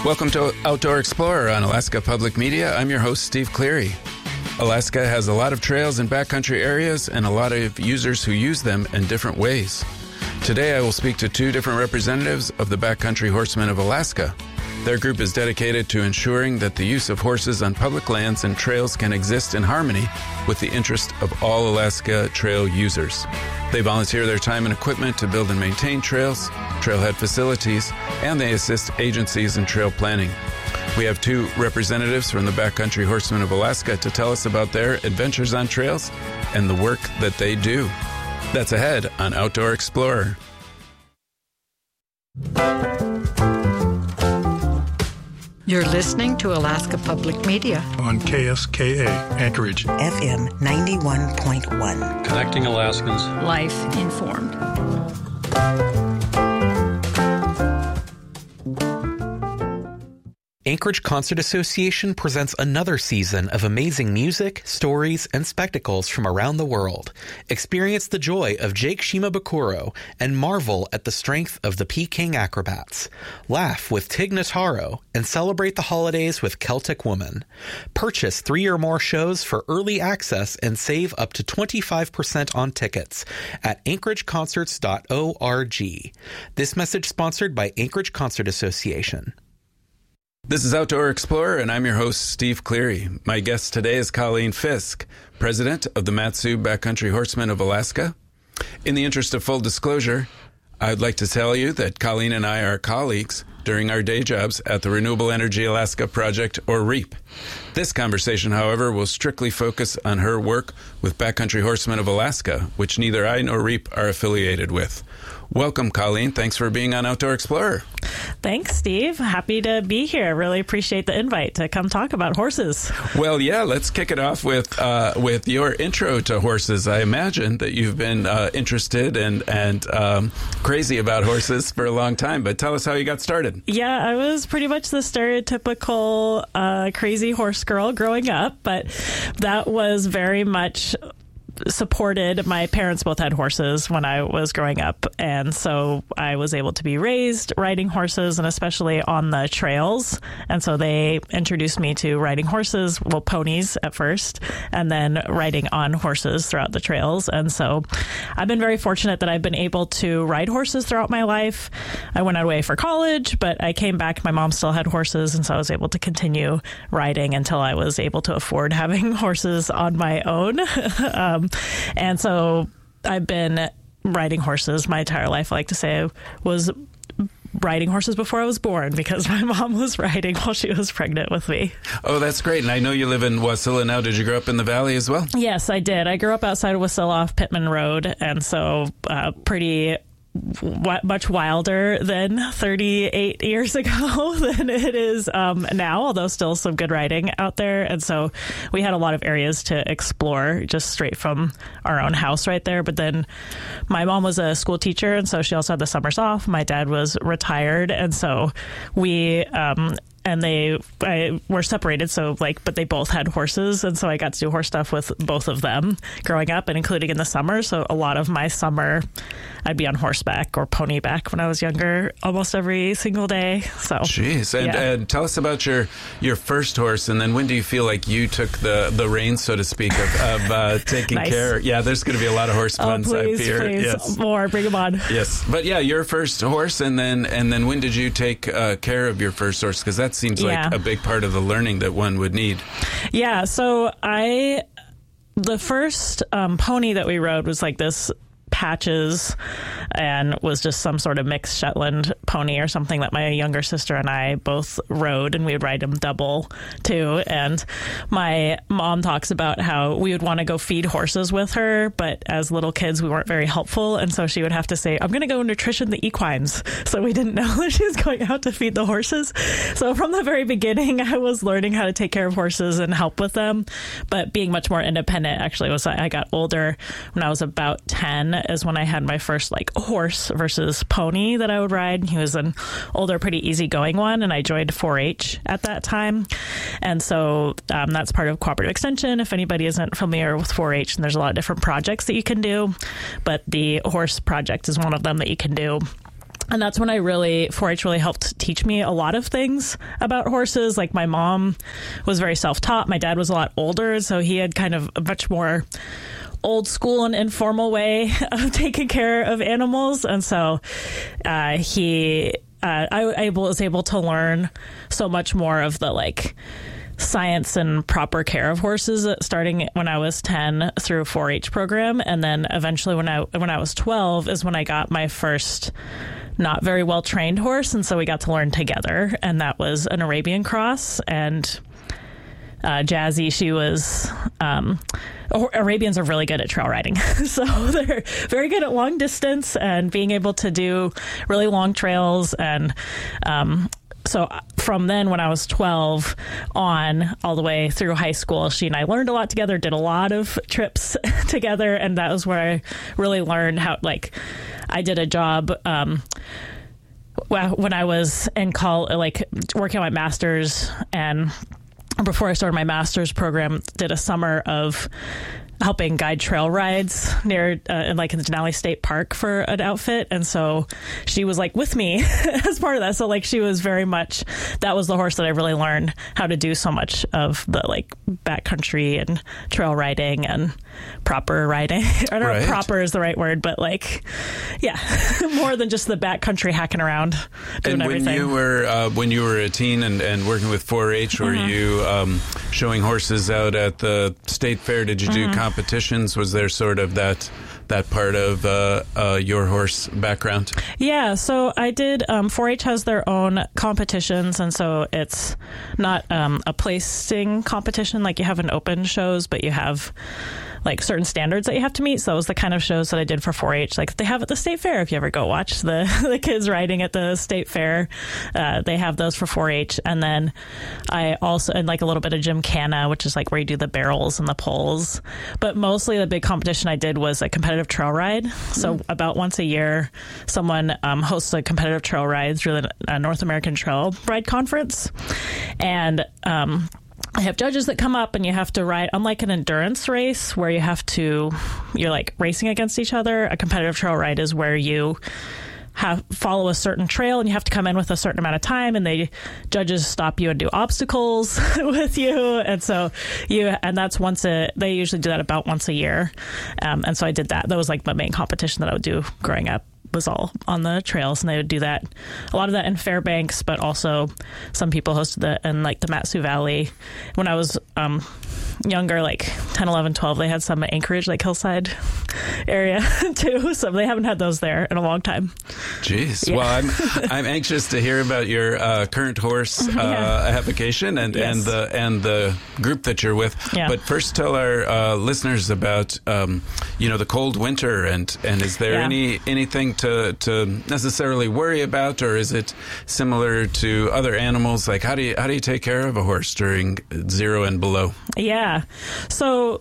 Welcome to Outdoor Explorer on Alaska Public Media. I'm your host, Steve Cleary. Alaska has a lot of trails and backcountry areas and a lot of users who use them in different ways. Today I will speak to two different representatives of the Backcountry Horsemen of Alaska. Their group is dedicated to ensuring that the use of horses on public lands and trails can exist in harmony with the interest of all Alaska trail users. They volunteer their time and equipment to build and maintain trails, trailhead facilities, and they assist agencies in trail planning. We have two representatives from the Backcountry Horsemen of Alaska to tell us about their adventures on trails and the work that they do. That's ahead on Outdoor Explorer. You're listening to Alaska Public Media on KSKA Anchorage FM 91.1. Connecting Alaskans. Life informed. Anchorage Concert Association presents another season of amazing music, stories, and spectacles from around the world. Experience the joy of Jake Shimabukuro and marvel at the strength of the Peking Acrobats. Laugh with Tig Notaro and celebrate the holidays with Celtic Woman. Purchase 3 or more shows for early access and save up to 25% on tickets at anchorageconcerts.org. This message sponsored by Anchorage Concert Association. This is Outdoor Explorer, and I'm your host, Steve Cleary. My guest today is Colleen Fisk, president of the Mat-Soo Backcountry Horsemen of Alaska. In the interest of full disclosure, I'd like to tell you that Colleen and I are colleagues during our day jobs at the Renewable Energy Alaska Project, or REAP. This conversation, however, will strictly focus on her work with Backcountry Horsemen of Alaska, which neither I nor REAP are affiliated with. Welcome, Colleen. Thanks for being on Outdoor Explorer. Thanks, Steve. Happy to be here. Really appreciate the invite to come talk about horses. Well, yeah, let's kick it off with your intro to horses. I imagine that you've been interested and crazy about horses for a long time, but tell us how you got started. Yeah, I was pretty much the stereotypical crazy horse girl growing up, but that was very much supported. My parents both had horses when I was growing up, and so I was able to be raised riding horses, and especially on the trails. And so they introduced me to riding horses, well, ponies at first, and then riding on horses throughout the trails. And so I've been very fortunate that I've been able to ride horses throughout my life. I went away for college, but I came back. My mom still had horses, and so I was able to continue riding until I was able to afford having horses on my own. And so I've been riding horses my entire life. I like to say I was riding horses before I was born because my mom was riding while she was pregnant with me. Oh, that's great. And I know you live in Wasilla now. Did you grow up in the valley as well? Yes, I did. I grew up outside of Wasilla off Pittman Road, and so pretty much wilder than 38 years ago than it is now, although still some good riding out there. And so we had a lot of areas to explore just straight from our own house right there. But then my mom was a school teacher, and so she also had the summers off. My dad was retired, and so we they were separated, but they both had horses, and so I got to do horse stuff with both of them growing up, and including in the summer. So a lot of my summer, I'd be on horseback or ponyback when I was younger, almost every single day. So, jeez, and tell us about your first horse, and then when do you feel like you took the reins, so to speak, of taking nice. care? Yeah, there's going to be a lot of horse puns. Please, I fear. Please. Yes, more, bring them on. Yes, but yeah, your first horse, and then when did you take care of your first horse? Because that seems like a big part of the learning that one would need. Yeah, so the first pony that we rode was like this Patches, and was just some sort of mixed Shetland pony or something that my younger sister and I both rode, and we would ride him double too. And my mom talks about how we would want to go feed horses with her, but as little kids we weren't very helpful, and so she would have to say, I'm going to go nutrition the equines. So we didn't know that she was going out to feed the horses. So from the very beginning I was learning how to take care of horses and help with them, but being much more independent actually was I got older. When I was about 10 is when I had my first horse versus pony that I would ride. He was an older, pretty easygoing one, and I joined 4-H at that time. And so that's part of Cooperative Extension. If anybody isn't familiar with 4-H, and there's a lot of different projects that you can do, but the horse project is one of them that you can do. And that's when 4-H really helped teach me a lot of things about horses. Like my mom was very self-taught. My dad was a lot older, so he had kind of a much more old school and informal way of taking care of animals. And so I was able to learn so much more of the like science and proper care of horses starting when I was 10 through a 4-H program. And then eventually when I was 12 is when I got my first not very well trained horse. And so we got to learn together, and that was an Arabian cross. And Jazzy, she was, Arabians are really good at trail riding. So they're very good at long distance and being able to do really long trails. And, so from then, when I was 12 on all the way through high school, she and I learned a lot together, did a lot of trips together. And that was where I really learned how, like, I did a job, when I was in college, like working on my master's, and before I started my master's program, did a summer of helping guide trail rides near in the Denali State Park for an outfit. And so she was like with me as part of that. So like she was very much, that was the horse that I really learned how to do so much of the like backcountry and trail riding and proper riding. I don't know if proper is the right word, but like, yeah, more than just the backcountry hacking around doing everything. And when you were a teen and working with 4-H, were you showing horses out at the state fair? Did you do competitions? Was there sort of that part of your horse background? Yeah, so I did. 4-H has their own competitions, and so it's not a placing competition like you have in open shows, but you have like certain standards that you have to meet. So it was the kind of shows that I did for 4-H, like they have at the state fair. If you ever go watch the kids riding at the state fair, they have those for 4-H. And then I also, and like a little bit of Gymkhana, which is like where you do the barrels and the poles. But mostly the big competition I did was a competitive trail ride. So about once a year, someone hosts a competitive trail ride through the North American Trail Ride Conference. And I have judges that come up and you have to ride, unlike an endurance race where you're like racing against each other. A competitive trail ride is where you follow a certain trail and you have to come in with a certain amount of time, and judges stop you and do obstacles with you. And so that's they usually do that about once a year. And so I did that. That was like my main competition that I would do growing up, was all on the trails, and they would do that, a lot of that in Fairbanks, but also some people hosted that in like the Mat-Su Valley. When I was younger, like 10, 11, 12, they had some at Anchorage, like Hillside area too. So they haven't had those there in a long time. Jeez. Yeah. Well, I'm anxious to hear about your current horse application and the group that you're with. Yeah. But first, tell our listeners about the cold winter and is there anything to necessarily worry about, or is it similar to other animals? Like how do you take care of a horse during 0 and below? Yeah. So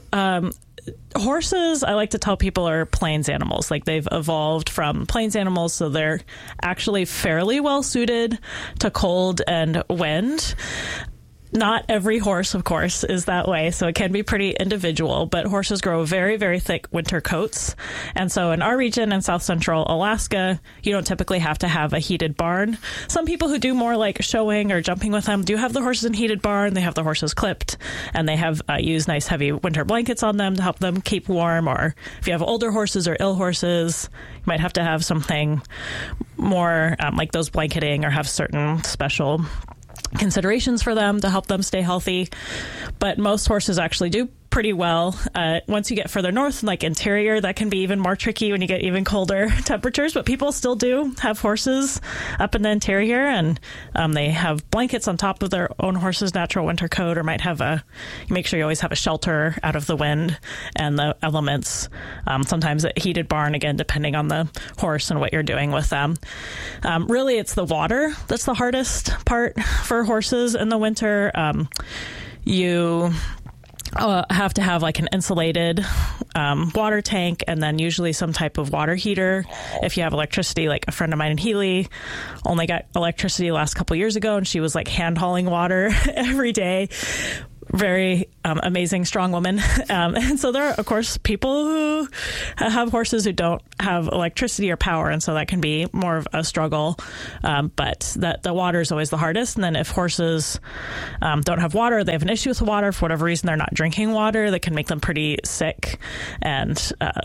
horses, I like to tell people, are plains animals. Like they've evolved from plains animals, so they're actually fairly well suited to cold and wind. Not every horse, of course, is that way, so it can be pretty individual, but horses grow very, very thick winter coats. And so in our region in south central Alaska, you don't typically have to have a heated barn. Some people who do more like showing or jumping with them do have the horses in heated barn. They have the horses clipped, and they have used nice heavy winter blankets on them to help them keep warm. Or if you have older horses or ill horses, you might have to have something more like those blanketing, or have certain special considerations for them to help them stay healthy. But most horses actually do pretty well. Once you get further north, like interior, that can be even more tricky when you get even colder temperatures, but people still do have horses up in the interior, and they have blankets on top of their own horse's natural winter coat, or might have you make sure you always have a shelter out of the wind and the elements. Sometimes a heated barn, again, depending on the horse and what you're doing with them. Really, it's the water that's the hardest part for horses in the winter. You have to have like an insulated water tank, and then usually some type of water heater. If you have electricity, like a friend of mine in Healy only got electricity the last couple years ago, and she was like hand hauling water every day. very amazing, strong woman. And so there are, of course, people who have horses who don't have electricity or power, and so that can be more of a struggle. But the water is always the hardest. And then if horses don't have water, they have an issue with the water, for whatever reason, they're not drinking water, that can make them pretty sick, and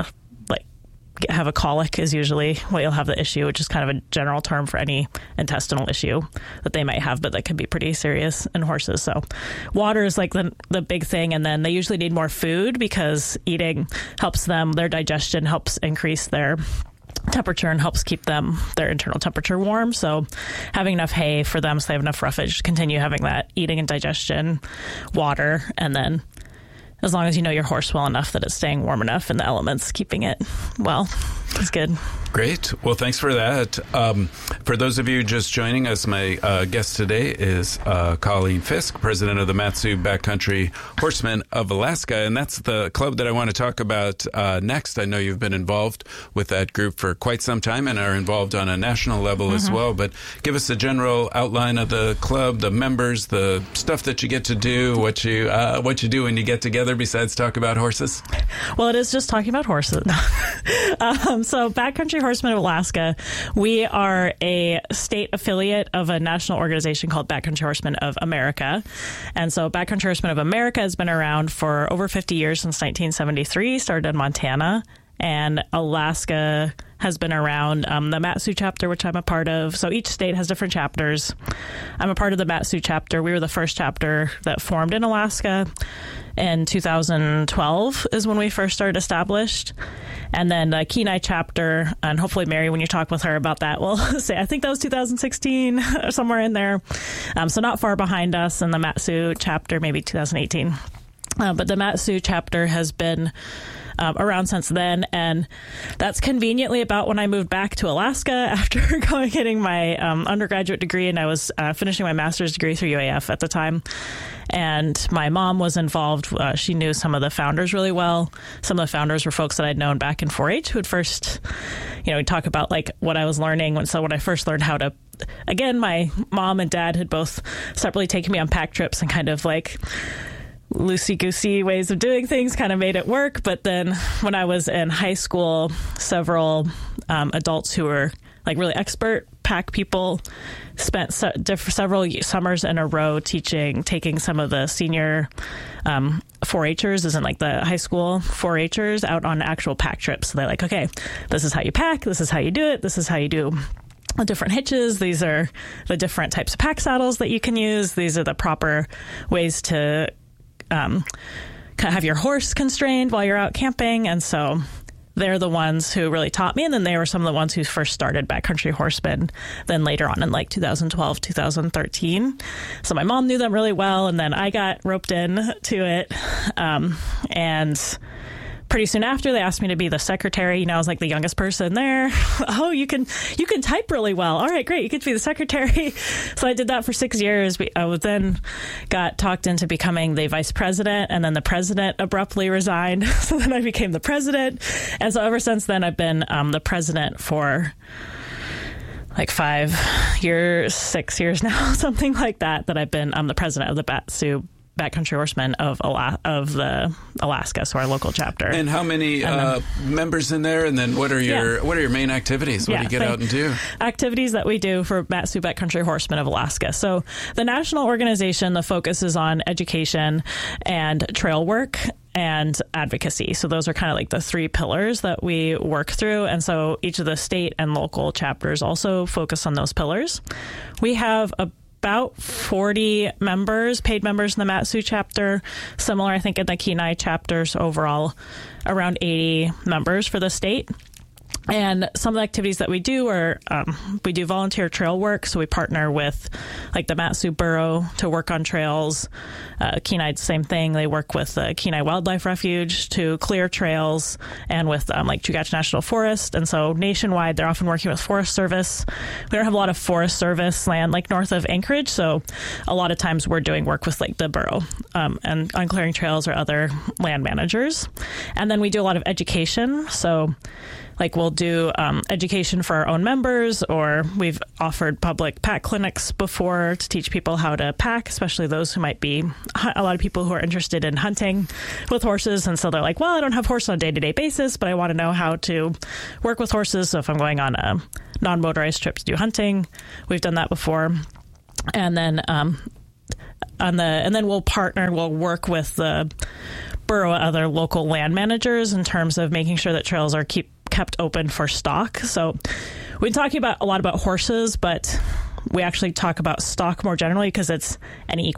have a colic is usually what you'll have the issue, which is kind of a general term for any intestinal issue that they might have, but that can be pretty serious in horses. So water is like the big thing. And then they usually need more food because eating helps them, their digestion helps increase their temperature and helps keep their internal temperature warm. So having enough hay for them so they have enough roughage to continue having that eating and digestion, water, and then as long as you know your horse well enough that it's staying warm enough and the elements keeping it well, it's good. Great. Well, thanks for that. For those of you just joining us, my guest today is Colleen Fisk, president of the Mat-Su Backcountry Horsemen of Alaska, and that's the club that I want to talk about next. I know you've been involved with that group for quite some time and are involved on a national level as well, but give us a general outline of the club, the members, the stuff that you get to do, what you do when you get together besides talk about horses. Well, it is just talking about horses. So Backcountry Horsemen of Alaska, we are a state affiliate of a national organization called Backcountry Horsemen of America. And so Backcountry Horsemen of America has been around for over 50 years, since 1973, started in Montana. And Alaska has been around, the Mat-Su chapter, which I'm a part of. So each state has different chapters. I'm a part of the Mat-Su chapter. We were the first chapter that formed in Alaska. In 2012 is when we first started established. And then the Kenai chapter, and hopefully Mary, when you talk with her about that, will say, I think that was 2016 or somewhere in there. So not far behind us, and the Mat-Su chapter, maybe 2018. But the Mat-Su chapter has been around since then, and that's conveniently about when I moved back to Alaska after getting my undergraduate degree, and I was finishing my master's degree through UAF at the time. And my mom was involved. She knew some of the founders really well. Some of the founders were folks that I'd known back in 4-H who had first, talk about like what I was learning. When I first learned how to, again, my mom and dad had both separately taken me on pack trips and kind of like loosey-goosey ways of doing things kind of made it work. But then when I was in high school, several adults who were like really expert pack people spent several summers in a row taking some of the senior 4-Hers, as in like the high school 4-Hers, out on actual pack trips. So they're like, okay, this is how you pack, this is how you do it, this is how you do the different hitches, these are the different types of pack saddles that you can use, these are the proper ways to kind of have your horse constrained while you're out camping. And so they're the ones who really taught me. And then they were some of the ones who first started Backcountry Horsemen, then later on in like 2012, 2013. So my mom knew them really well. And then I got roped in to it. And pretty soon after, they asked me to be the secretary. I was like the youngest person there. Oh, you can type really well. All right, great. You get to be the secretary. So I did that for 6 years. I then got talked into becoming the vice president, and then the president abruptly resigned. So then I became the president. And so ever since then, I've been the president for like 5 years, 6 years now, something like that I've been the president of the Mat-Su Backcountry Horsemen of the Alaska, so our local chapter. And how many members in there? And then what are your main activities? What do you get out and do? Activities that we do for Mat-Su Backcountry Horsemen of Alaska. So the national organization, the focus is on education and trail work and advocacy. So those are kind of like the 3 pillars that we work through. And so each of the state and local chapters also focus on those pillars. We have about 40 members, paid members in the Mat-Su chapter, similar, I think, in the Kenai chapters. Overall, around 80 members for the state. And some of the activities that we do are we do volunteer trail work. So we partner with like the Mat-Su Burrow to work on trails. Kenai, same thing. They work with the Kenai Wildlife Refuge to clear trails, and with like Chugach National Forest. And so nationwide, they're often working with Forest Service. We don't have a lot of Forest Service land like north of Anchorage. So a lot of times we're doing work with like the Burrow and on clearing trails or other land managers. And then we do a lot of education. So Like we'll do education for our own members, or we've offered public pack clinics before to teach people how to pack, especially those who might be a lot of people who are interested in hunting with horses. And so they're like, well, I don't have horses on a day-to-day basis, but I want to know how to work with horses. So if I'm going on a non-motorized trip to do hunting, we've done that before. And then and then we'll work with the borough and other local land managers in terms of making sure that trails are kept open for stock. So we've been talking a lot about horses, but we actually talk about stock more generally because it's an